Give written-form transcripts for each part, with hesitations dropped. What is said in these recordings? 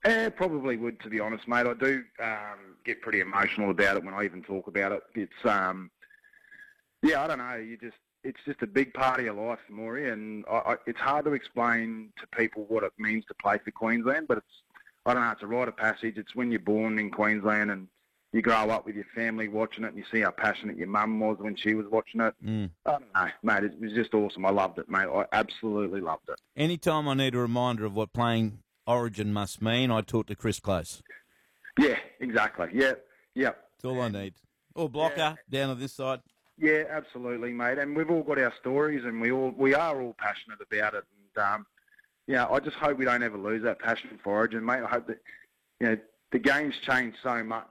Probably would, to be honest, mate. I do get pretty emotional about it when I even talk about it. It's, yeah, I don't know. It's just a big part of your life, Maury, and it's hard to explain to people what it means to play for Queensland, but I don't know, it's a rite of passage. It's when you're born in Queensland and you grow up with your family watching it and you see how passionate your mum was when she was watching it. I don't know, mate, it was just awesome. I loved it, mate. I absolutely loved it. Anytime I need a reminder of what playing Origin must mean, I talk to Chris Close. Yeah, exactly. Yeah. That's all I need. Or Blocker down on this side. Yeah, absolutely, mate. And we've all got our stories, and we are all passionate about it. And I just hope we don't ever lose that passion for Origin, mate. I hope that the game's changed so much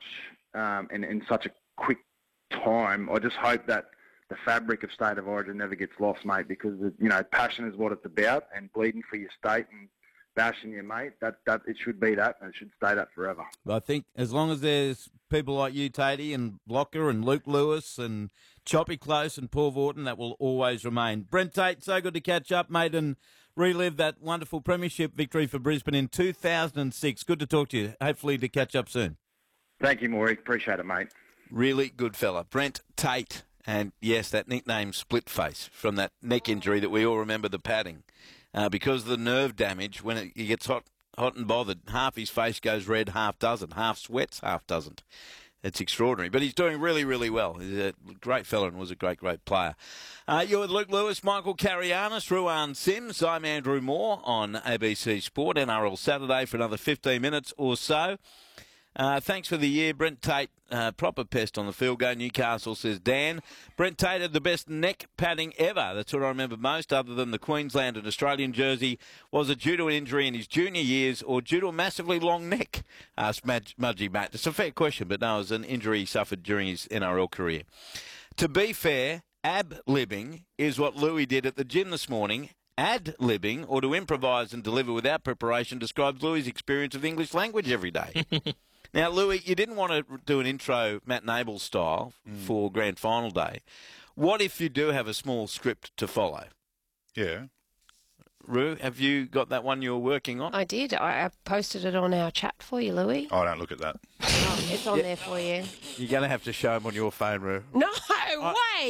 in such a quick time. I just hope that the fabric of State of Origin never gets lost, mate. Because passion is what it's about, and bleeding for your state and bashing your mate. That it should be that, and it should stay that forever. I think as long as there's people like you, Tatey, and Blocker, and Luke Lewis, and Choppy Close, and Paul Vorton, that will always remain. Brent Tate, so good to catch up, mate, and relive that wonderful premiership victory for Brisbane in 2006. Good to talk to you. Hopefully to catch up soon. Thank you, Maury. Appreciate it, mate. Really good fella. Brent Tate. And, yes, that nickname Split Face from that neck injury that we all remember, the padding. Because of the nerve damage, when he gets hot and bothered, half his face goes red, half doesn't. Half sweats, half doesn't. It's extraordinary. But he's doing really, really well. He's a great fella and was a great, great player. You're with Luke Lewis, Michael Carianis, Ruan Sims. I'm Andrew Moore on ABC Sport, NRL Saturday for another 15 minutes or so. Thanks for the year, Brent Tate. Proper pest on the field goal. Newcastle, says Dan. Brent Tate had the best neck padding ever. That's what I remember most, other than the Queensland and Australian jersey. Was it due to an injury in his junior years or due to a massively long neck? Asked Mudgy Matt. It's a fair question, but no, it was an injury he suffered during his NRL career. To be fair, ab-libbing is what Louis did at the gym this morning. Ad-libbing, or to improvise and deliver without preparation, describes Louis' experience of English language every day. Now, Louis, you didn't want to do an intro Matt Nable style for Grand Final Day. What if you do have a small script to follow? Yeah. Roo, have you got that one you were working on? I did. I posted it on our chat for you, Louis. I don't look at that. Oh, it's on there for you. You're going to have to show them on your phone, Roo. No way!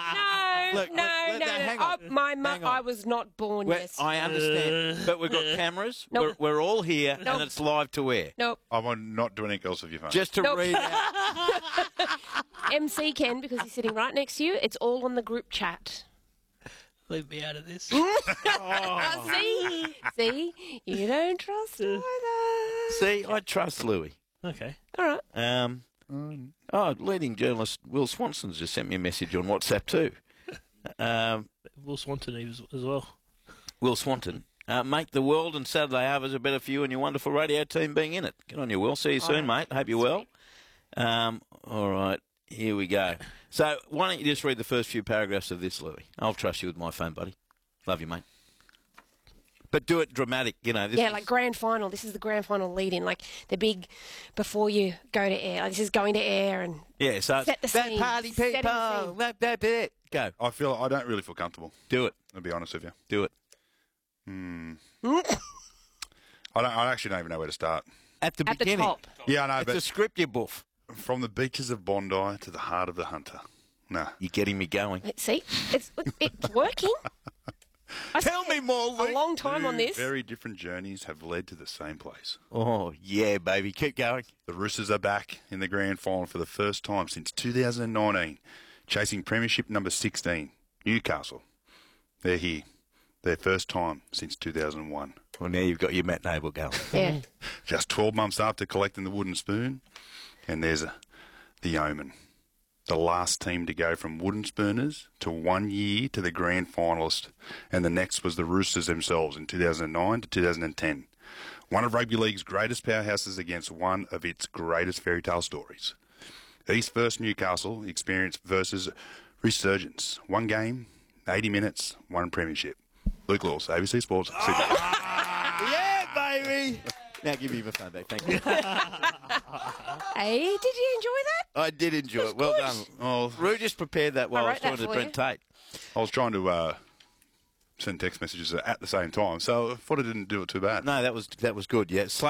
No. Hang on. Hang on. I was not born yesterday. I understand, but we've got cameras. Nope. We're all here, Nope. and it's live to air. Nope. I'm not doing anything else with your phone. Just to read out. MC Ken, because he's sitting right next to you, it's all on the group chat. Leave me out of this. See? You don't trust either. See, I trust Louis. Okay. All right. Leading journalist Will Swanson's just sent me a message on WhatsApp too. Will Swanton as well. Will Swanton. Make the world and Saturday Harvest a better for you and your wonderful radio team being in it. Get on you, Will. See you soon, mate. Hope you're well. All right. Here we go. So why don't you just read the first few paragraphs of this, Louis? I'll trust you with my phone, buddy. Love you, mate. But do it dramatic, like grand final. This is the grand final lead-in, like the big before you go to air. Like this is going to air and so set the scene. Party people. Go. I don't really feel comfortable. Do it. I'll be honest with you. Do it. I actually don't even know where to start. At the beginning. The top. Yeah, I know, it's a script, you boof. From the beaches of Bondi to the heart of the hunter. No. You're getting me going. See, it's working. Tell me more, Luke. A long time on this. Very different journeys have led to the same place. Oh, yeah, baby. Keep going. The Roosters are back in the grand final for the first time since 2019, chasing premiership number 16, Newcastle. They're here. Their first time since 2001. Well, now you've got your Matt Nable going. Yeah. Just 12 months after collecting the wooden spoon, and there's the Omen. The last team to go from wooden spooners to 1 year to the grand finalist, and the next was the Roosters themselves in 2009 to 2010. One of rugby league's greatest powerhouses against one of its greatest fairy tale stories. East vs Newcastle experience versus Resurgence. One game, 80 minutes, one premiership. Luke Lewis, ABC Sports, Sydney. Yeah, baby! Now give me my phone back. Thank you. Hey, did you enjoy that? I did enjoy it. Well done. Oh, Roo just prepared that while I was talking to Brent Tate. I was trying to send text messages at the same time, so I thought I didn't do it too bad. No, that was good, yeah.